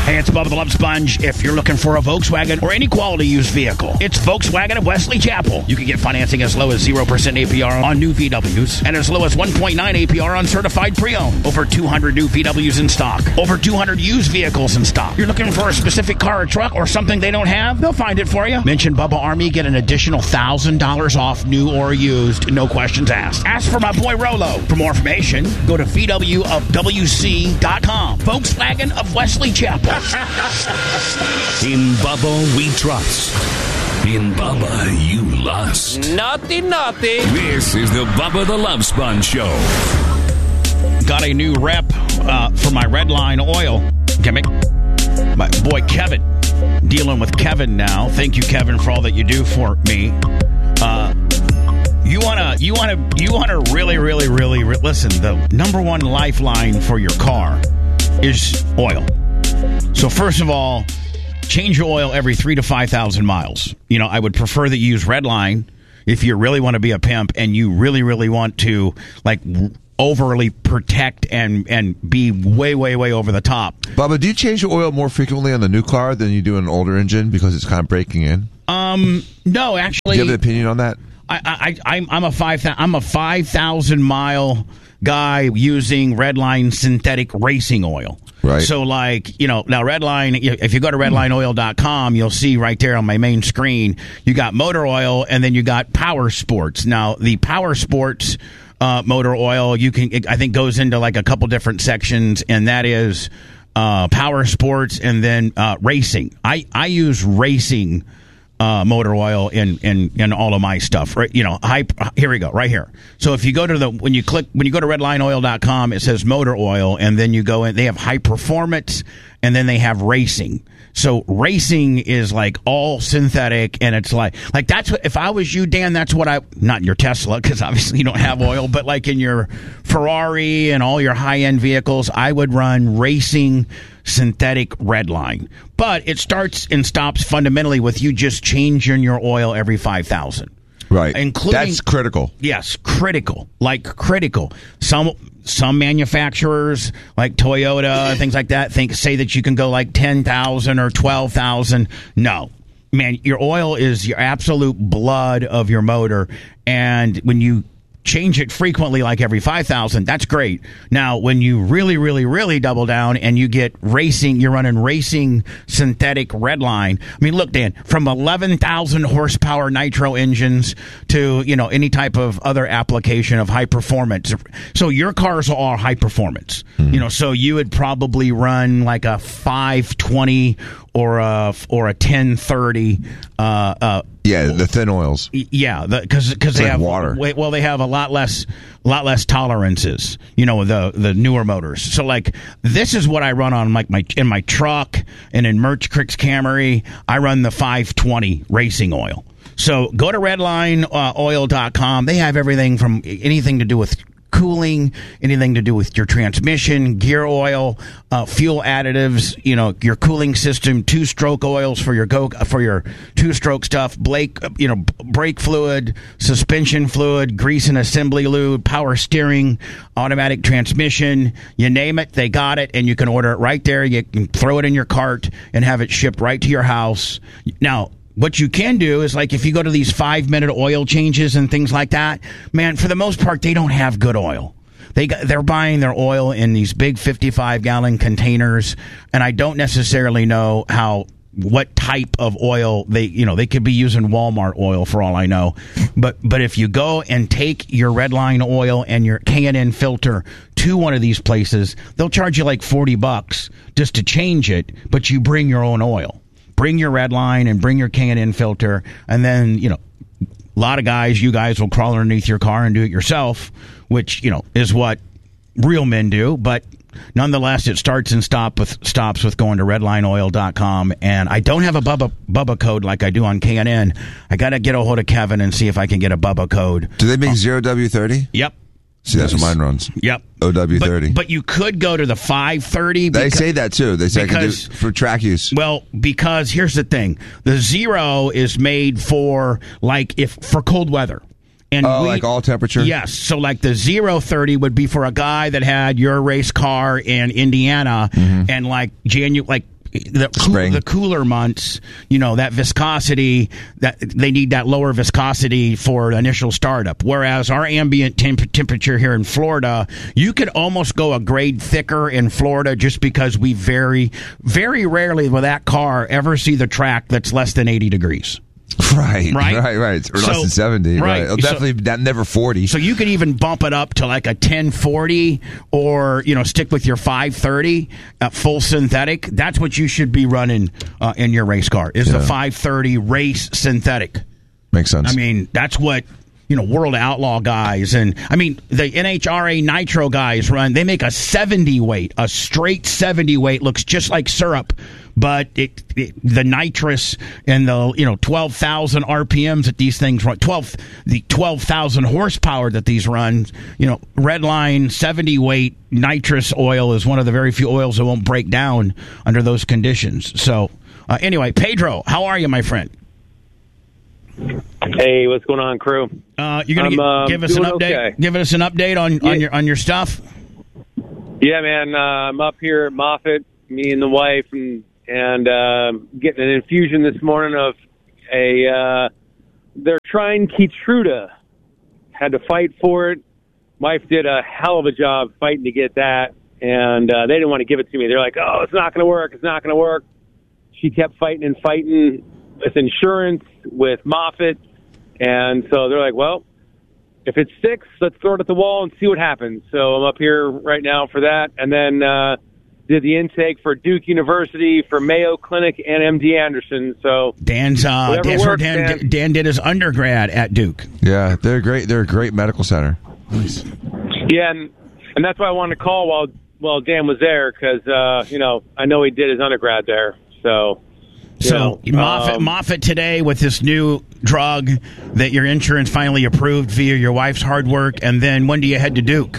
Hey, it's Bubba the Love Sponge. If you're looking for a Volkswagen or any quality used vehicle, it's Volkswagen of Wesley Chapel. You can get financing as low as 0% APR on new VWs and as low as 1.9 APR on certified pre-owned. Over 200 new VWs in stock. Over 200 used vehicles in stock. You're looking for a specific car or truck or something they don't have? They'll find it for you. Mention Bubba Army, get an additional $1,000 off new or used. No questions asked. Ask for my boy Rolo. For more information, go to VWofWC.com. Volkswagen of Wesley Chapel. In Bubba we trust. In Bubba you lust. Naughty, naughty. This is the Bubba the Love Sponge Show. Got a new rep for my Redline oil gimmick. My boy Kevin. Dealing with Kevin now. Thank you, Kevin, for all that you do for me. You wanna really listen. The number one lifeline for your car is oil. So first of all, change your oil every 3,000 to 5,000 miles. You know, I would prefer that you use Redline if you really want to be a pimp and you really want to like overly protect and be way over the top. Bubba, do you change your oil more frequently on the new car than you do an older engine because it's kind of breaking in? No, actually. Do you have an opinion on that? I'm a 5,000 mile guy using Redline synthetic racing oil. Right. So, like, you know, now Redline, if you go to redlineoil.com, you'll see right there on my main screen, you got motor oil and then you got Power Sports. Now, the Power Sports motor oil, I think goes into like a couple different sections, and that is Power Sports and then racing. I use racing motor oil in all of my stuff, right? You know, here we go, right here. So if you go to when you go to redlineoil.com, it says motor oil, and then you go in, they have high performance, and then they have racing. So racing is like all synthetic, and it's like that's what, if I was you, Dan, that's what not in your Tesla, because obviously you don't have oil, but like in your Ferrari and all your high-end vehicles, I would run racing synthetic Redline. But it starts and stops fundamentally with you just changing your oil every 5,000. Right. Including, that's critical. Yes, critical. Like critical. Some manufacturers, like Toyota, things like that, say that you can go like 10,000 or 12,000. No. Man, your oil is your absolute blood of your motor. And when you change it frequently, like every 5,000, that's great. Now, when you really double down and you get racing, you're running racing synthetic Redline. I mean, look, Dan, from 11,000 horsepower nitro engines to, you know, any type of other application of high performance. So your cars are all high performance. You know, so you would probably run like a 520 or a 1030. Yeah, the thin oils. Yeah, because they like have water. Well, they have a lot less tolerances. You know, the newer motors. So like this is what I run on like in my truck and in Merch Cricks Camry. I run the 520 racing oil. So go to redlineoil.com. They have everything from anything to do with cooling, anything to do with your transmission, gear oil, fuel additives, you know, your cooling system, two-stroke oils for your two-stroke stuff, brake fluid, suspension fluid, grease and assembly lube, power steering, automatic transmission, you name it, they got it, and you can order it right there. You can throw it in your cart and have it shipped right to your house. Now, what you can do is, like, if you go to these 5-minute oil changes and things like that, man, for the most part, they don't have good oil. They're buying their oil in these big 55-gallon containers, and I don't necessarily know what type of oil they could be using Walmart oil for all I know. But if you go and take your Redline oil and your K&N filter to one of these places, they'll charge you like $40 just to change it, but you bring your own oil. Bring your Redline and bring your K&N filter, and then, you know, a lot of you guys will crawl underneath your car and do it yourself, which, you know, is what real men do. But nonetheless, it starts and stops with going to redlineoil.com. And I don't have a Bubba code like I do on K&N. I got to get a hold of Kevin and see if I can get a Bubba code. Do they make 0W30? Yep. See, that's what mine runs. Yep. OW30. But you could go to the 530. They say that too. They say I can do for track use. Well, because here's the thing. The Zero is made for cold weather. And like all temperature? Yes. So like the 030 would be for a guy that had your race car in Indiana and like the cooler months, that viscosity, that they need that lower viscosity for initial startup. Whereas our ambient temperature here in Florida, you could almost go a grade thicker in Florida just because we very, very rarely with that car ever see the track that's less than 80 degrees. Right. Or less than 70. Right. It'll definitely never 40. So you could even bump it up to like a 1040 or, stick with your 530 full synthetic. That's what you should be running in your race car is the 530 race synthetic. Makes sense. I mean, that's what, World Outlaw guys and, the NHRA Nitro guys run. They make a 70 weight, a straight 70 weight, looks just like syrup. But the nitrous and the 12,000 RPMs that these things run, 12,000 horsepower that these run, Redline 70 weight nitrous oil is one of the very few oils that won't break down under those conditions. So anyway, Pedro, how are you, my friend? Hey, what's going on, crew? You're gonna give us an update. Okay. Give us an update on your stuff. Yeah, man. I'm up here at Moffett, me and the wife, and getting an infusion this morning of they're trying Keytruda. Had to fight for it. Wife did a hell of a job fighting to get that, and they didn't want to give it to me. They're like, "Oh, it's not going to work. It's not going to work." She kept fighting with insurance, with Moffett, and so they're like, "Well, if it sticks, let's throw it at the wall and see what happens." So I'm up here right now for that, and then did the intake for Duke University, for Mayo Clinic, and MD Anderson. So Dan did his undergrad at Duke. Yeah, they're great. They're a great medical center. Nice. Yeah, and that's why I wanted to call while Dan was there because I know he did his undergrad there. So Moffett today with this new drug that your insurance finally approved via your wife's hard work, and then when do you head to Duke?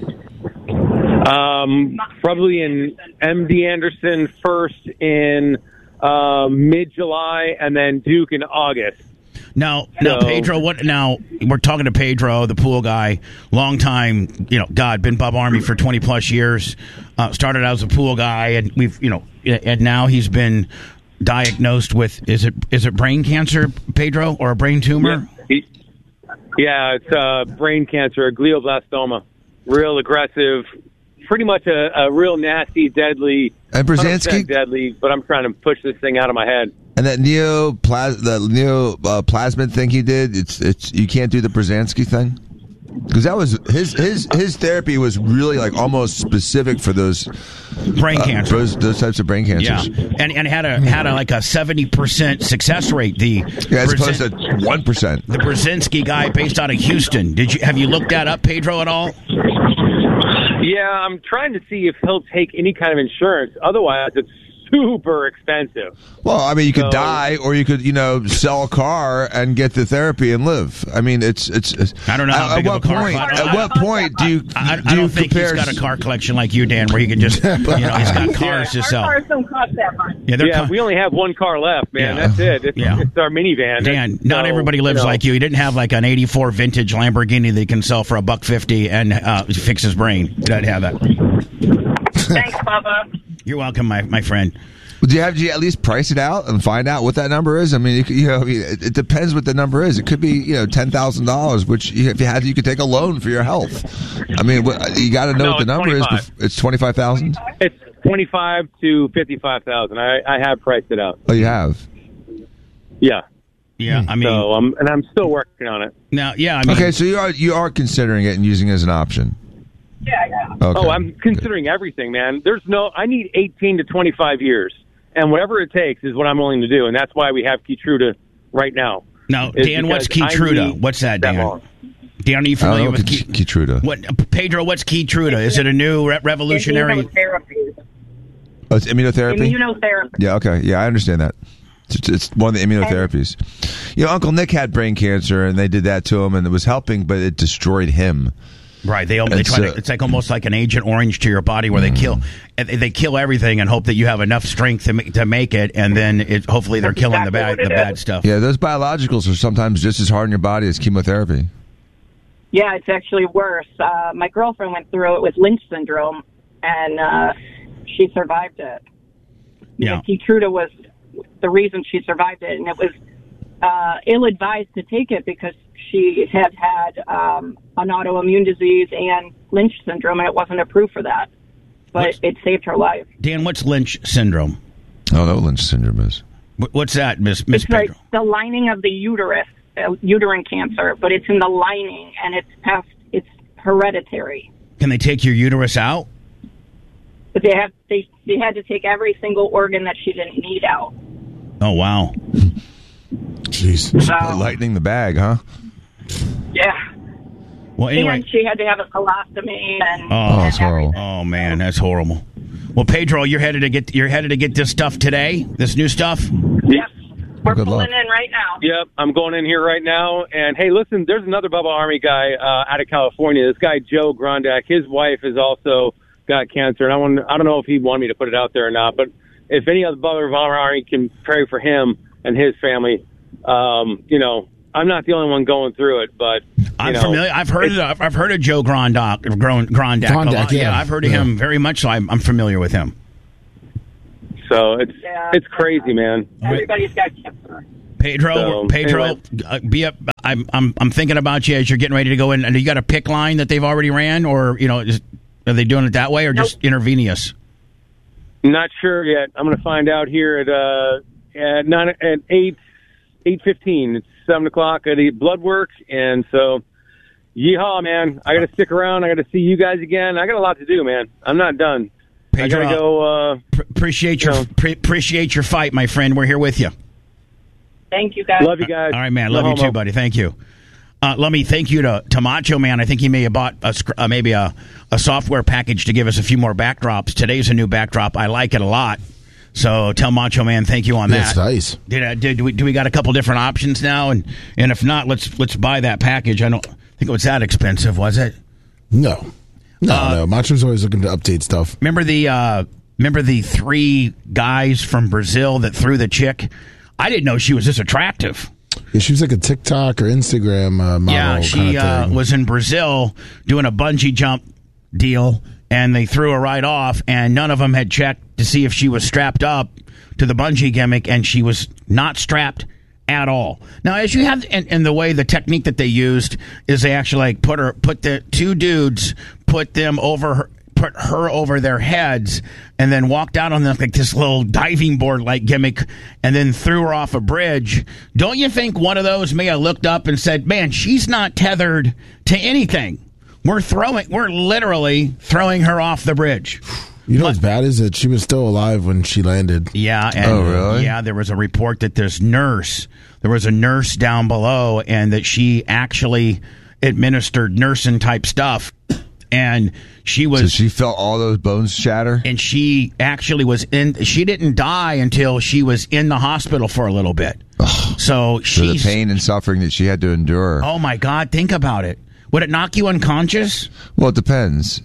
Probably in MD Anderson first in mid-July, and then Duke in August. Now, Pedro, we're talking to Pedro, the pool guy, long time, been Bub Army for 20 plus years, started out as a pool guy, and and now he's been diagnosed with, is it brain cancer, Pedro, or a brain tumor? Yeah, it's brain cancer, a glioblastoma, real aggressive, pretty much a real nasty, deadly, and Brzezinski deadly, but I'm trying to push this thing out of my head. And that neoplasmid thing he did, it's you can't do the Brzezinski thing because that was his therapy was really like almost specific for those brain cancer, those types of brain cancers. Yeah, and had a like a 70% success rate. As opposed to 1%. The Brzezinski guy based out of Houston. Have you looked that up, Pedro, at all? Yeah, I'm trying to see if he'll take any kind of insurance. Otherwise, it's super expensive. Well, you could die, or you could, sell a car and get the therapy and live. It's I don't know how big of a car. At what point do you? I don't think he's got a car collection like you, Dan, where he can just, he's got cars to sell. Our cars don't cost that much. Yeah, we only have one car left, man. Yeah. That's it. It's our minivan. Dan, not everybody lives like you. He didn't have like an '84 vintage Lamborghini that he can sell for $150 and fix his brain. He didn't have that. Thanks, Bubba. You're welcome, my friend. Do you at least price it out and find out what that number is? It depends what the number is. It could be $10,000, which if you had, you could take a loan for your health. You got to know what the number 25. is. It's 25,000. It's 25 to 55,000. I have priced it out. Oh, you have. Yeah. Yeah, so I'm still working on it. Now, yeah. Okay, so you are considering it and using it as an option. Yeah. Okay. Oh, I'm considering everything, man. I need 18 to 25 years. And whatever it takes is what I'm willing to do, and that's why we have Keytruda right now. Now, Dan, what's Keytruda? What's that, Dan? Dan, are you familiar with Keytruda? Pedro, what's Keytruda? Is it a new revolutionary? Immunotherapy. Oh, it's immunotherapy? Immunotherapy. Yeah, okay. Yeah, I understand that. It's one of the immunotherapies. Uncle Nick had brain cancer, and they did that to him, and it was helping, but it destroyed him. Right, they try to. It's like almost like an Agent Orange to your body, where they kill everything and hope that you have enough strength to make it, and then hopefully they're killing the bad stuff. Yeah, those biologicals are sometimes just as hard on your body as chemotherapy. Yeah, it's actually worse. My girlfriend went through it with Lynch syndrome, and she survived it. Yeah. Keytruda was the reason she survived it, and it was ill-advised to take it because she had an autoimmune disease and Lynch syndrome, and it wasn't approved for that. But it saved her life. Dan, what's Lynch syndrome? I don't know what Lynch syndrome is. What's that, Miss It's Pedro? like the lining of the uterus, uterine cancer, but it's in the lining, and it's hereditary. Can they take your uterus out? But they had to take every single organ that she didn't need out. Oh, wow. Jeez. So, Lightening the bag, huh? yeah. Well, anyway. And she had to have a colostomy and that's horrible. Oh, man, that's horrible. Well, Pedro, you're headed to get this stuff today, this new stuff? Yep. We're Good pulling luck. in right now. Yep, I'm going in here right now. And hey, listen, there's another Bubba Army guy out of California. This guy Joe Grondak. His wife has also got cancer, and I don't know if he wanted me to put it out there or not. But if any other Bubba Army can pray for him and his family, I'm not the only one going through it. But I'm familiar. I've heard of Joe Grondak a lot. Yeah. I've heard of him very much. So I'm familiar with him. So it's crazy, man. Everybody's got cancer. Pedro, anyway. be up. I'm thinking about you as you're getting ready to go in. And you got a pick line that they've already ran, or are they doing it that way, or just intravenous? Not sure yet. I'm going to find out here at 8:15. It's 7:00 at the blood work, and so yeehaw, man! I got to stick around. I got to see you guys again. I got a lot to do, man. I'm not done. Pedro, I got to go. Appreciate your fight, my friend. We're here with you. Thank you, guys. Love you guys. All right, man. No Love you homo. too, buddy. Thank you. Let me thank you to Macho Man. I think he may have bought maybe a software package to give us a few more backdrops. Today's a new backdrop. I like it a lot. So tell Macho Man thank you on that. That's nice. Do we got a couple different options now? And if not, let's buy that package. I don't think it was that expensive, was it? No. Macho's always looking to update stuff. Remember the three guys from Brazil that threw the chick? I didn't know she was this attractive. Yeah, she was like a TikTok or Instagram model. Yeah, she kind of thing. was in Brazil doing a bungee jump deal, and they threw her right off, and none of them had checked to see if she was strapped up to the bungee gimmick, and she was not strapped at all. Now, as you have, and the way the technique that they used is they actually like put the two dudes, put her over their heads, and then walked out on this little diving board like gimmick, and then threw her off a bridge. Don't you think one of those may have looked up and said, "Man, she's not tethered to anything. We're literally throwing her off the bridge." You know what's bad is that she was still alive when she landed. Yeah. And, oh, really? Yeah, there was a report that there was a nurse down below, and that she actually administered nursing type stuff. And she was. So she felt all those bones shatter? And she actually she didn't die until she was in the hospital for a little bit. So the pain and suffering that she had to endure. Oh, my God. Think about it. Would it knock you unconscious? Well, it depends.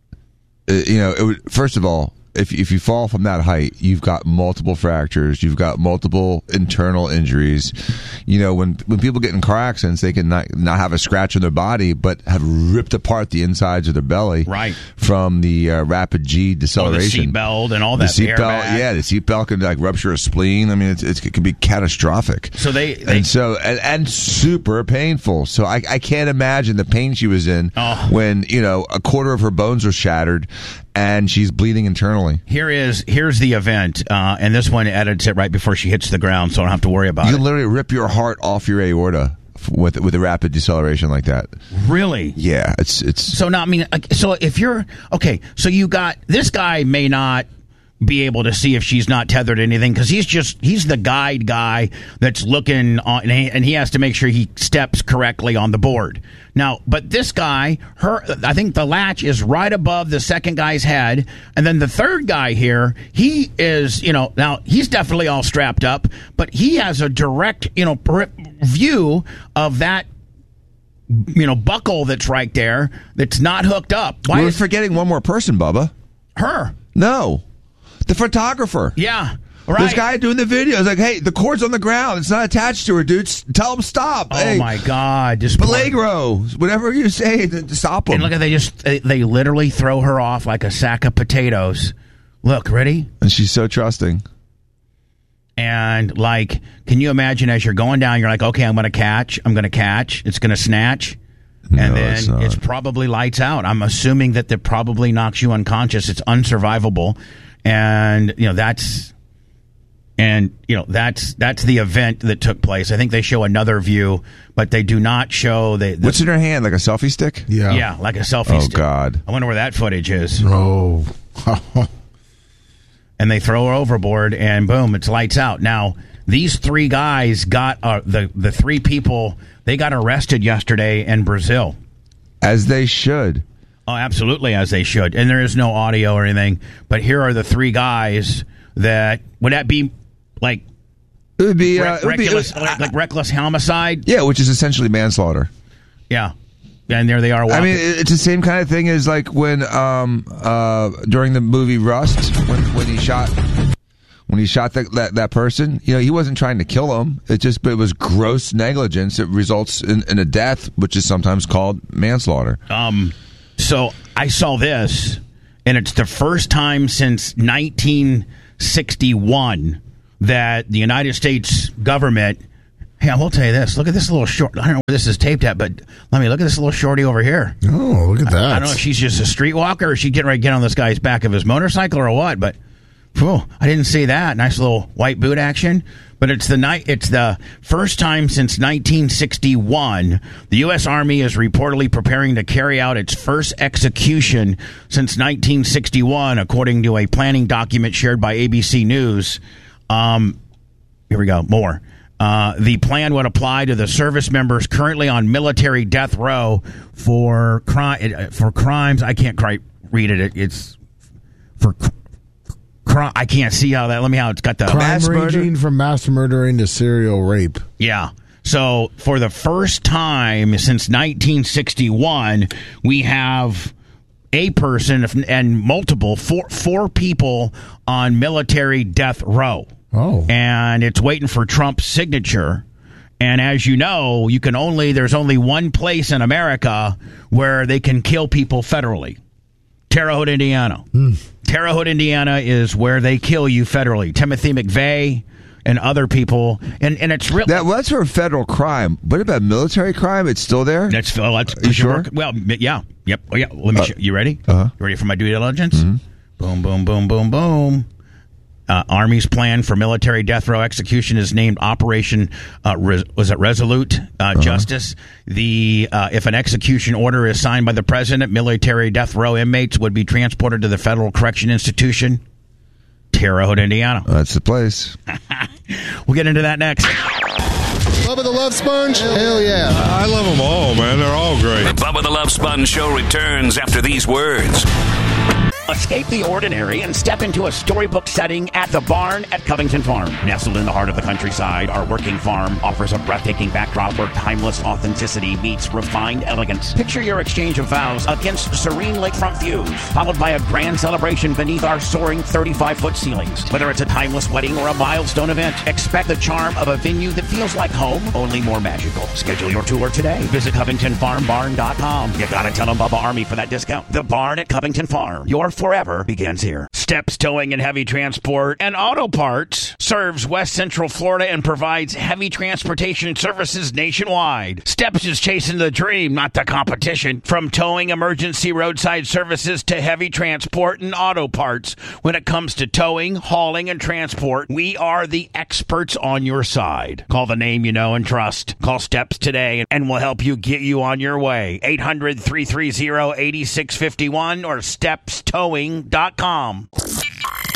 First of all, if you fall from that height, you've got multiple fractures, you've got multiple internal injuries. When people get in car accidents, they can not have a scratch on their body, but have ripped apart the insides of their belly, right, from the rapid G deceleration. The seatbelt and all that. The seatbelt, the seatbelt can rupture a spleen. I mean, it can be catastrophic. So and super painful. So I can't imagine the pain she was in when a quarter of her bones are shattered and she's bleeding internally. Here's the event, and this one edits it right before she hits the ground, so I don't have to worry about it. You can literally rip your heart off your aorta with a rapid deceleration like that. Really? Yeah, it's. So now, I mean, so if you're okay, so you got this guy may not be able to see if she's not tethered to anything because he's the guide guy that's looking on, and he has to make sure he steps correctly on the board. Now, but this guy, I think the latch is right above the second guy's head, and then the third guy here, he is, now he's definitely all strapped up, but he has a direct, view of that, buckle that's right there that's not hooked up. Why We're forgetting one more person, Bubba. Her? No. The photographer. Yeah, right. This guy doing the video is like, hey, the cord's on the ground. It's not attached to her, dude. Tell him stop. Oh, hey, my God. Peligro. Whatever you say to stop him. And look at they literally throw her off like a sack of potatoes. Look, ready? And she's so trusting. And, like, can you imagine as you're going down, you're like, okay, I'm going to catch, it's going to snatch, and then it's probably lights out. I'm assuming that probably knocks you unconscious. It's unsurvivable. And, that's the event that took place. I think they show another view, but they do not show what's in her hand, like a selfie stick? Yeah, like a selfie stick. Oh, God. I wonder where that footage is. Oh. And they throw her overboard, and boom, it's lights out. Now, these three guys got the three people, they got arrested yesterday in Brazil. As they should. Oh, absolutely, as they should. And there is no audio or anything, but here are the three guys that, would that be like... It would be... like reckless homicide? Yeah, which is essentially manslaughter. Yeah. And there they are walking. I mean, it's the same kind of thing as like when during the movie Rust, when he shot that person. He wasn't trying to kill him. But it was gross negligence. It results in a death, which is sometimes called manslaughter. So I saw this, and it's the first time since 1961 that the United States government. Hey, I will tell you this. Look at this little short. I don't know where this is taped at, but let me look at this little shorty over here. Oh, look at that. I don't know if she's just a streetwalker or she's getting ready to get on this guy's back of his motorcycle or what, but I didn't see that. Nice little white boot action. But it's the first time since 1961 the U.S. Army is reportedly preparing to carry out its first execution since 1961, according to a planning document shared by ABC News. Here we go. More. The plan would apply to the service members currently on military death row for crimes. I can't quite read it. It's for I can't see how it's got the crime ranging from mass murdering to serial rape. Yeah. So for the first time since 1961, we have a person and four people on military death row. Oh. And it's waiting for Trump's signature. And as you know, there's only one place in America where they can kill people federally. Terre Haute, Indiana. Terre Haute, Indiana is where they kill you federally. Timothy McVeigh and other people. And it's really... That's for a federal crime. What about military crime? It's still there? That's you sure? Well, yeah. Yep. Oh, yeah. Let me show you. Ready? Uh-huh. You ready for my due diligence? Mm-hmm. Boom, boom, boom, boom, boom. Army's plan for military death row execution is named Operation Resolute Justice. If an execution order is signed by the president, military death row inmates would be transported to the Federal Correction Institution, Terre Haute, Indiana. That's the place. We'll get into that next. Bubba the Love Sponge? Hell yeah. I love them all, man. They're all great. The Bubba the Love Sponge Show returns after these words. Escape the ordinary and step into a storybook setting at the Barn at Covington Farm. Nestled in the heart of the countryside, our working farm offers a breathtaking backdrop where timeless authenticity meets refined elegance. Picture your exchange of vows against serene lakefront views, followed by a grand celebration beneath our soaring 35-foot ceilings. Whether it's a timeless wedding or a milestone event, expect the charm of a venue that feels like home, only more magical. Schedule your tour today. Visit CovingtonFarmBarn.com. You gotta tell them Bubba Army for that discount. The Barn at Covington Farm. Your forever begins here. Steps Towing and Heavy Transport and Auto Parts serves West Central Florida and provides heavy transportation services nationwide. Steps is chasing the dream, not the competition. From towing, emergency roadside services to heavy transport and auto parts. When it comes to towing, hauling, and transport, we are the experts on your side. Call the name you know and trust. Call Steps today and we'll help you get you on your way. 800-330-8651 or StepsTowing.com.